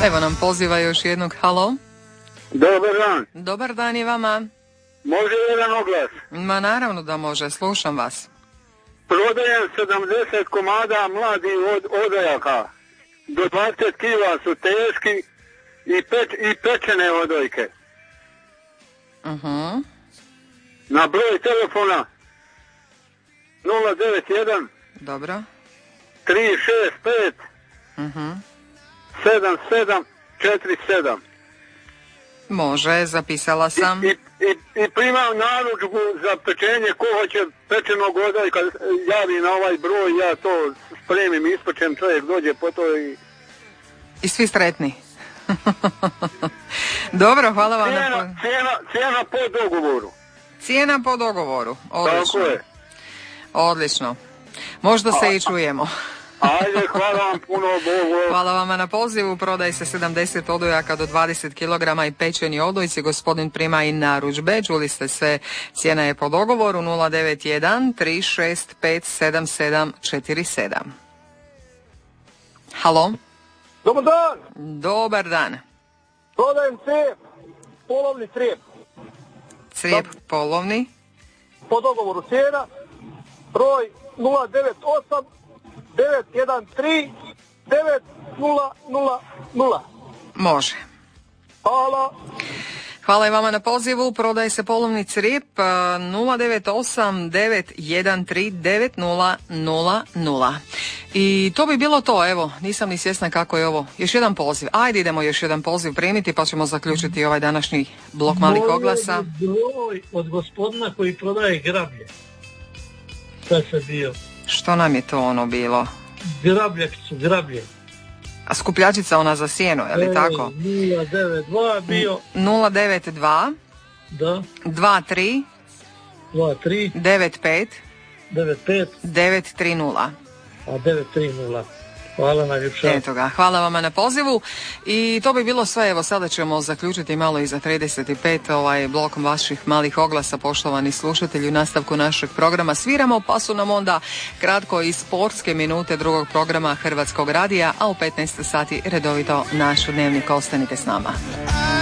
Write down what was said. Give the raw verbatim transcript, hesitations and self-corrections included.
Evo nam poziva još jednog. Halo. Dobar dan. Dobar dan i vama. Može jedan oglas? Ma naravno da može, slušam vas. Prodajem sedamdeset komada mladih od, odojaka. Do dvadeset kila su teški i, peč, i pečene odojke. Uh-huh. Na broj telefona nula devet jedan Dobro. tri šest pet Uh-huh. sedam sedam četiri sedam. Može, zapisala sam. I, i, i, i primam narudžbu za pečenje, ko hoće pečenog odojka, javi na ovaj broj, ja to spremim, ispočem, čovjek dođe po to i... I svi sretni. Dobro, hvala vam. Cijena, na... cijena, cijena po dogovoru. Cijena po dogovoru, odlično. Tako je. Odlično. Možda se a, i čujemo. Ajde, hvala vam puno, Bogu. Hvala vama na pozivu. Prodaj se sedamdeset odojaka do dvadeset kilograma i pečeni odojci. Gospodin prima i narudžbe. Čuli ste sve, cijena je po dogovoru nula devet jedan tri šest pet sedam sedam četiri sedam. Halo? Dobar dan. Dobar dan. Prodajem crijep, polovni crijep. Crijep polovni. Po dogovoru cijena, broj nula devet osam devet jedan tri devet nula nula nula. Može. Hvala. Hvala i vama na pozivu. Prodaje se polovni crijep nula devet osam devet jedan tri devet nula nula nula. I to bi bilo to, evo, nisam ni svjesna kako je ovo. Još jedan poziv. Ajde, idemo još jedan poziv primiti pa ćemo zaključiti ovaj današnji blok malih oglasa. Broj od gospodina koji prodaje grablje. Šta se bio? Što nam je to ono bilo? Grabljačicu, grablje. A skupljačica ona za sjeno, je li e, tako? nula devet dva bio. nula devet dva Da. dva tri dva tri devet pet devet pet devet tri nula. A devet tri nula. Hvala najljepša. Eto ga, hvala vama na pozivu. I to bi bilo sve, evo sada ćemo zaključiti malo iza trideset pet ovaj blok vaših malih oglasa, poštovani slušatelji. U nastavku našeg programa sviramo, pa su nam onda kratko i sportske minute drugog programa Hrvatskog radija, a u petnaest sati redovito naš dnevnik. Ostanite s nama.